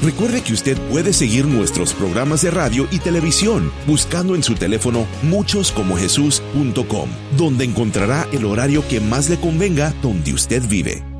Recuerde que usted puede seguir nuestros programas de radio y televisión buscando en su teléfono muchoscomojesús.com, donde encontrará el horario que más le convenga donde usted vive.